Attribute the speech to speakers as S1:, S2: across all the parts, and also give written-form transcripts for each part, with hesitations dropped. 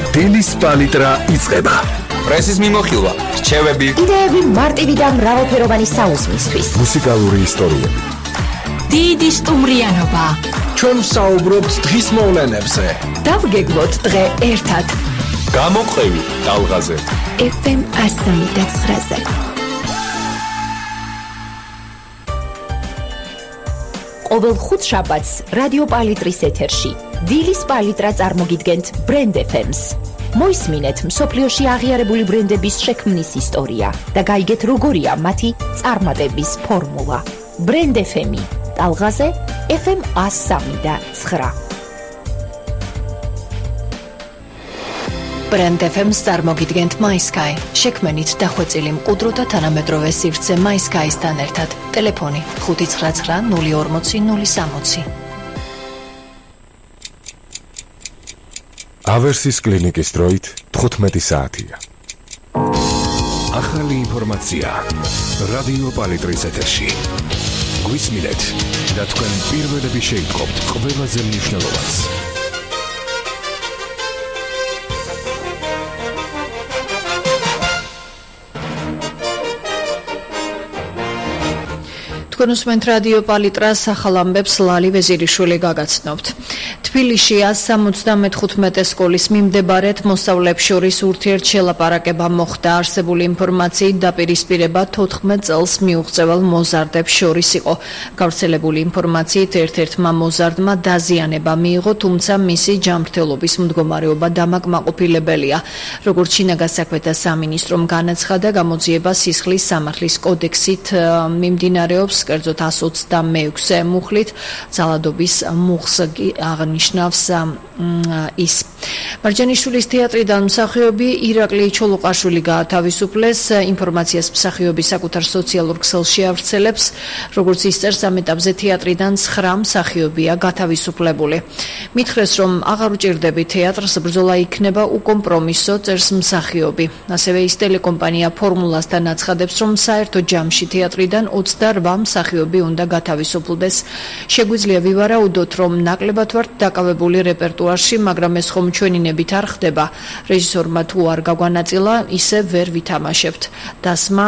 S1: დილის პალიტრა იწყება.
S2: პრესის მიმოხილვა, რჩევები,
S3: იდეები მარტივი და მრავალფეროვანი საუზმისთვის.
S1: მუსიკალური ისტორიები.
S3: დიდი სტუმრიანობა.
S1: ჩვენ საუბრობთ დღის მოვლენებზე.
S3: დავგეგმოთ დღე ერთად.
S2: გამოყევი ტალღაზე.
S3: FM 103.9-ზე. ყოველ ხუთშაბათს რადიო პალიტრის ეთერში დილის პალიტრა წარმოგიდგენთ ბრენდ FM-ს. მოისმინეთ მსოფლიოში აღიარებული ბრენდების შექმნის ისტორია და გაიგეთ როგორია მათი წარმატების ფორმულა. ბრენდ FM-ი ტალღაზე FM 103.9.
S4: ბრენდ FM-ს წარმოგიდგენთ MySky. შექმნით დახვეწილი მყუდრო და თანამედროვე სივრცე MySky-სთან ერთად. ტელეფონი 599 040 060.
S1: ავერსის კლინიკის დროით 15 საათია. ახალი ინფორმაცია რადიო პალიტრის ეთერში. გვისმინეთ და თქვენ პირველები შეიტყობთ ყველაზე მნიშვნელოვანს.
S4: თქვენ უსმენთ რადიო პალიტრას ახალ ამბებს ლალი ვეზირიშვილი გაგაცნობთ. თბილისში 175 სკოლის მიმდებარედ მოსწავლეებს შორის ურთიერთშელაპარაკება მოხდა. არსებული ინფორმაციით დაპირისპირება 14 წელს მიუღწევალ მოზარდებს შორის იყო. გავრცელებული ინფორმაციით ერთ-ერთმა მოზარდმა დაზიანება მიიღო, თუმცა მისი ჯანმრთელობის მდგომარეობა დამაკმაყოფილებელია. როგორც შინაგან საქმეთა სამინისტრომ განაცხადა, გამოძიება სისხლის სამართლის კოდექსით მიმდინარეობს, კერძოდ 126 მუხლით, ძალადობის მუხლს აღნიშნავს ის. მარჯანიშვილის თეატრიდან მსახიობი ირაკლი ჩოლოყაშვილი გაათავისუფლეს. ინფორმაციას მსახიობი საკუთარ სოციალურ ქსელში ავრცელებს. როგორც ის წერს, ამ ეტაპზე თეატრიდან 9 მსახიობია გათავისუფლებული. მითხრეს, რომ აღარ უჭირდები თეატრს, ბრძოლა იქნება უკომპრომისო, წერს მსახიობი. ასევე ის ტელეკომპანია ფორმულასთან აცხადებს, რომ საერთო ჯამში თეატრიდან 28 მსახიობი უნდა გათავისუფლდეს. შეგვიძლია ვივარაუდოთ, რომ ნაკლებად ვართ დაკავებული რეპერტუარში, მაგრამ ეს ხომ ჩვენი ნებით არ ხდება. რეჟისორმა თუ არ გაგვანაწილა, ისე ვერ ვითამაშებთ. დასმა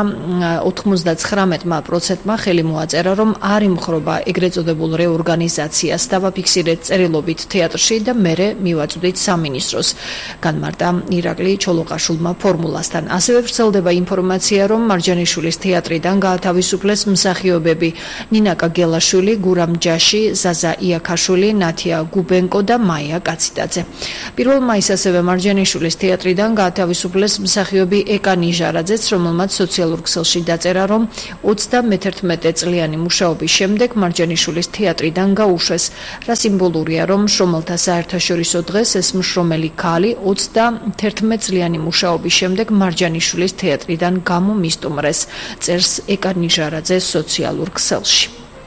S4: 99%-მა ხელი მოაწერა, რომ არ იმხრობა ეგრეთ წოდებულ რეორგანიზაციას. დავაფიქსირეთ წერილობით თეატრში და მერე მივაწვდით სამინისტროს. განმარტა ირაკლი ჩოლოყაშვილმა ფორმულასთან. ასევე ვრცელდება ინფორმაცია, რომ მარჯანიშვილის თეატრიდან გაათავისუფლეს მსახიობები ნინაკა გელაშვილი, გურამ ჯაში, ზაზა იაკაშვილი, ნათია გუბენკო და მაია კაციტაძე. 1 მაისს ასევე მარჯანიშვილის თეატრიდან გაათავისუფლეს მსახიობი ეკა ნიჟარაძეც, რომელმაც სოციალურ ქსელში დაწერა, რომ 31 წლიანი მუშაობის შემდეგ მარჯანიშვილის თეატრიდან გაუშვეს. რა სიმბოლურია, რომ შრომელთა საერთაშორისო დღეს ეს მშრომელი ქალი 31 წლიანი მუშაობის შემდეგ მარჯანიშვილის თეატრიდან გამომისტუმრეს, წერს ეკა ნიჟარაძე სოციალურ ქსელში.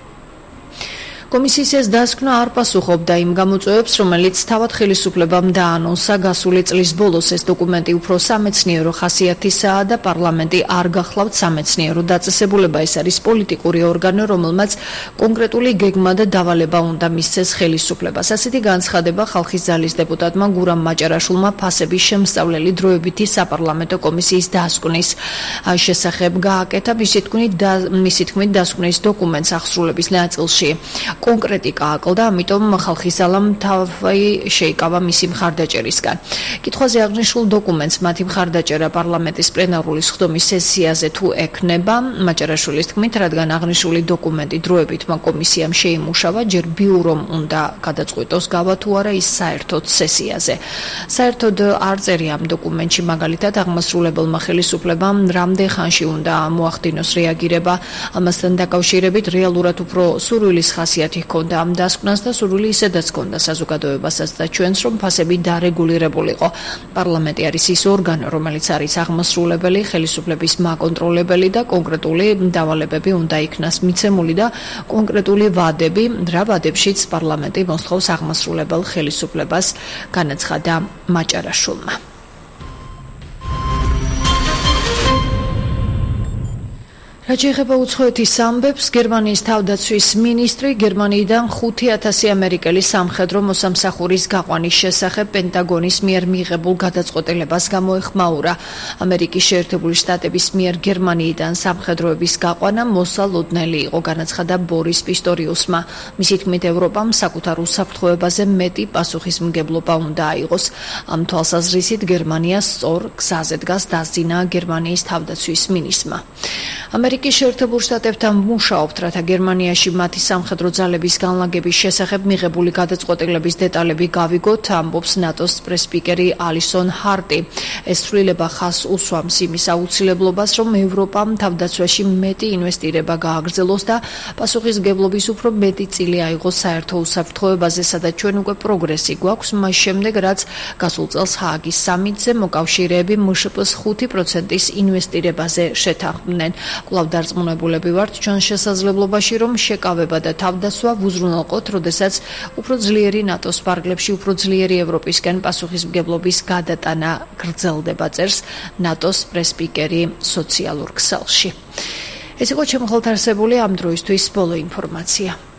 S4: კომისიის ეს დასკვნა არ პასუხობდა იმ გამოწვევებს, რომელიც თავად ხელისუფლებამ დაანონსა გასული წლის ბოლოს. ეს დოკუმენტი უფრო სამეცნიერო ხასიათისაა და პარლამენტი არ გახლავთ სამეცნიერო დაწესებულება. ეს არის პოლიტიკური ორგანო, რომელმაც კონკრეტული გეგმა და დავალება უნდა მისცეს ხელისუფლებას. ასეთი განცხადება ხალხის ძალის დეპუტატმა გურამ მაჭარაშვილმა ფასების შემსწავლელი დროებითი საპარლამენტო კომისიის დასკვნის შესახებ გააკეთა. მისი თქმით, დასკვნის დოკუმენტს აღსრულების ნაწილში კონკრეტიკა აკლდა, ამიტომ ხალხის ძალამ თავი შეიკავა მისი მხარდაჭერისგან. კითხვაზე აღნიშნულ დოკუმენტს მათი მხარდაჭერა პარლამენტის პლენარული სხდომის სესიაზე თუ ექნება, მაჭარაშვილის თქმით, რადგან აღნიშნული დოკუმენტი დროებითმა კომისიამ შეიმუშავა, ჯერ ბიურომ უნდა გადაწყვიტოს გავა თუ არა ის საერთოდ სესიაზე. საერთოდ არ წერია ამ დოკუმენტში, მაგალითად, აღმასრულებელმა ხელისუფლებამ რამდენ ხანში უნდა მოახდინოს რეაგირება. ამასთან დაკავშირებით რეალურად უფრო სურვილის ხასიათი ჰქონდა ამ დასკვნას და სურვილი ისედაც ჰქონდა საზოგადოებასაც და ჩვენს, რომ ფასები დარეგულირებულიყო. პარლამენტი არის ის ორგანო, რომელიც არის აღმასრულებელი, ხელისუფლების მაკონტროლებელი და კონკრეტული დავალებები უნდა იქნას მიცემული და კონკრეტული ვადები, რა ვადებშიც პარლამენტი მოსთხოვს აღმასრულებელ ხელისუფლებას, განაცხადა მაჭარაშვილმა. რაც შეეხება უცხოეთის ამბებს, გერმანიის თავდაცვის მინისტრი გერმანიიდან 5,000 ამერიკელი სამხედრო მოსამსახურის გაყვანის შესახებ პენტაგონის მიერ მიღებულ გადაწყვეტილებას გამოეხმაურა. ამერიკის შეერთებული შტატების მიერ გერმანიიდან სამხედროების გაყვანა მოსალოდნელი იყო, განაცხადა ბორის პისტორიუსმა. მისი თქმით, ევროპამ საკუთარ უსაფრთხოებაზე მეტი პასუხისმგებლობა უნდა აიღოს. ამ თვალსაზრისით გერმანიას სწორ გზაზე დგას დასძინა გერმანიის თავდაცვის მინისტრმა. ამერიკის შეერთებულ შტატებთან მუშაობთ, რათა გერმანიაში მათი სამხედრო ძალების განლაგების შესახებ მიღებული გადაწყვეტილების დეტალები გავიგოთ, ამბობს ნატოს პრესპიკერი ალისონ ჰარტი. ეს ცვლილება ხაზს უსვამს იმის აუცილებლობას, რომ ევროპამ თავდაცვაში მეტი ინვესტირება გააგრძელოს და პასუხისმგებლობის უფრო მეტი წილი აიღოს საერთო უსაფრთხოებაზე, სადაც ჩვენ უკვე პროგრესი გვაქვს, მას შემდეგ, რაც გასულ წელს ჰააგის სამიტზე მოკავშირეები მშპ-ს 5%-ის ინვესტირებაზე შეთანხმდნენ. კვლავ დარწმუნებულები ვართ ჩვენ შესაძლებლობაში, რომ შეკავება და თავდასხმა ვუზრუნველყოთ, როდესაც უფრო ძლიერი ნატოს ფარგლებში, უფრო ძლიერი ევროპისკენ პასუხისმგებლობის გადატანა გრძელდება, წერს ნატოს პრესპიკერი სოციალურ ქსელში. ეს იყო ჩემი ხალხთარსებული ამ დროისთვის ბოლო ინფორმაცია.